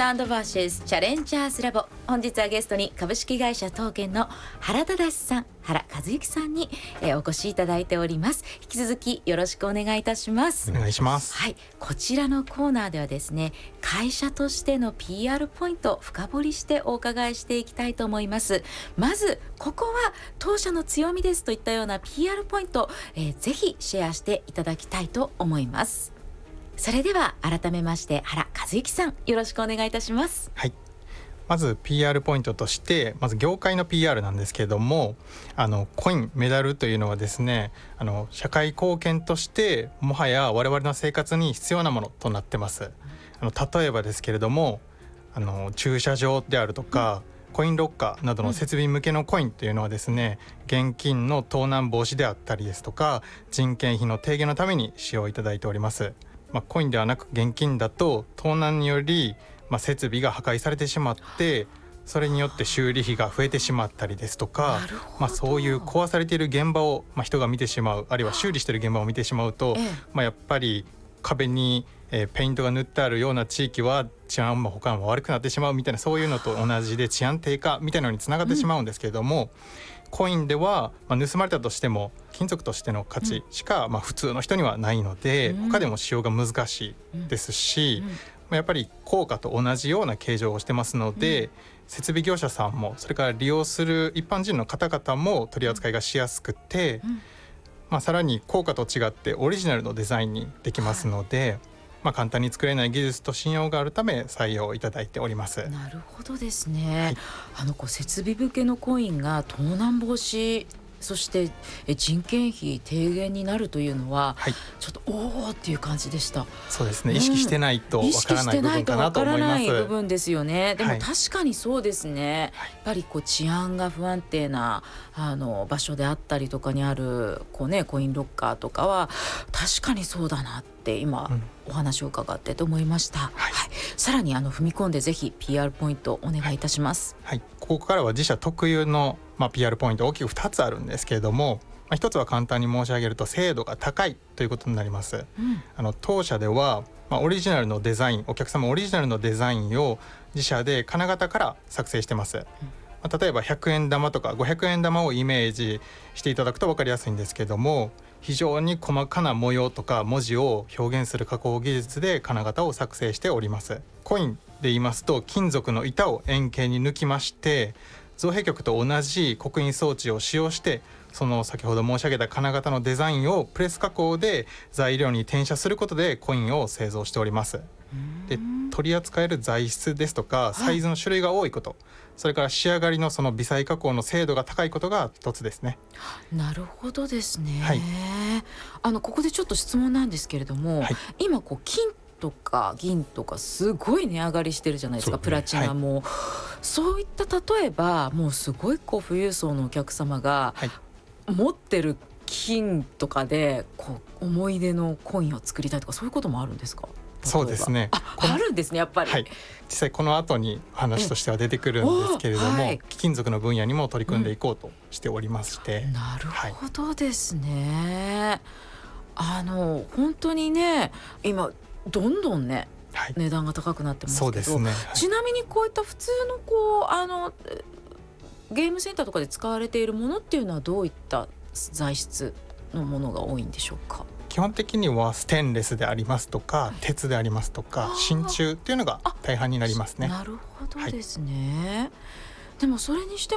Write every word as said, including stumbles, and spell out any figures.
サンドバーシスチャレンジャーズラボ。本日はゲストに株式会社東建の原忠さん、原和之さんに、えー、お越しいただいております。引き続きよろしくお願いいたします。 お願いします。 はい、こちらのコーナーではですね、会社としての ピーアール ポイントを深掘りしてお伺いしていきたいと思います。まずここは当社の強みですといったような ピーアール ポイント、えー、ぜひシェアしていただきたいと思います。それでは改めまして原和之さん、よろしくお願いいたします。 はい、まず ピーアール ポイントとして、まず業界の ピーアール なんですけれども、あのコインメダルというのはですね、あの社会貢献としてもはや我々の生活に必要なものとなってます。あの例えばですけれども、あの駐車場であるとか、うん、コインロッカーなどの設備向けのコインというのはですね、現金の盗難防止であったりですとか、人件費の低減のために使用いただいております。まあ、コインではなく現金だと盗難により、まあ、設備が破壊されてしまって、それによって修理費が増えてしまったりですとか、まあ、そういう壊されている現場を、まあ、人が見てしまう、あるいは修理している現場を見てしまうと、まあ、やっぱり壁に、えー、ペイントが塗ってあるような地域は治安も他も悪くなってしまうみたいな、そういうのと同じで治安低下みたいなのにつながってしまうんですけれども、うん、コインでは、まあ、盗まれたとしても金属としての価値しか、うん、まあ、普通の人にはないので、うん、他でも使用が難しいですし、うんうん、まあ、やっぱり硬貨と同じような形状をしてますので、うん、設備業者さんもそれから利用する一般人の方々も取り扱いがしやすくて、うん、まあ、さらに硬貨と違ってオリジナルのデザインにできますので、はい、まあ、簡単に作れない技術と信用があるため採用いただいております。 なるほどですね、はい、あのこう設備向けのコインが盗難防止、そして人件費低減になるというのは、はい、ちょっとおーっていう感じでした。 そうですね、意識してないとわからない部分かなと思います。意識してないとわからない部分ですよね。でも確かにそうですね、はい、やっぱりこう治安が不安定なあの場所であったりとかにあるこう、ね、コインロッカーとかは確かにそうだなって今、うん、お話を伺ってと思いました。はいはい、さらにあの踏み込んでぜひ ピーアール ポイントお願いいたします。 はいはい、ここからは自社特有の、まあ、ピーアール ポイント大きくふたつあるんですけれども、まあ、ひとつは簡単に申し上げると精度が高いということになります。うん、あの当社では、まあ、オリジナルのデザイン、お客様オリジナルのデザインを自社で金型から作成してます。うん、まあ、例えばひゃくえん玉とかごひゃくえん玉をイメージしていただくと分かりやすいんですけども、非常に細かな模様とか文字を表現する加工技術で金型を作成しております。コインで言いますと、金属の板を円形に抜きまして、造幣局と同じ刻印装置を使用して、その先ほど申し上げた金型のデザインをプレス加工で材料に転写することでコインを製造しております。で、取り扱える材質ですとかサイズの種類が多いこと、それから仕上がりのその微細加工の精度が高いことが一つですね。 なるほどですね。 はい、 あのここでちょっと質問なんですけれども、はい、今こう金とか銀とかすごい値上がりしてるじゃないですか、ね、プラチナも、はい、そういった例えばもうすごいこう富裕層のお客様が持ってる金とかでこう思い出のコインを作りたいとか、そういうこともあるんですか？ そうですね、 あ, あるんですね、やっぱり。はい、 実際この後に話としては出てくるんですけれども、はい、貴金属の分野にも取り組んでいこうとしておりまして、 うん、なるほどですね。はい、あの本当にね、今どんどんね、はい、値段が高くなってますけど、そうですね、はい、ちなみにこういった普通のこうあのゲームセンターとかで使われているものっていうのはどういった材質のものが多いんでしょうか？ 基本的にはステンレスでありますとか、鉄でありますとか、真鍮っていうのが大半になりますね。 なるほどですね。はい、でもそれにして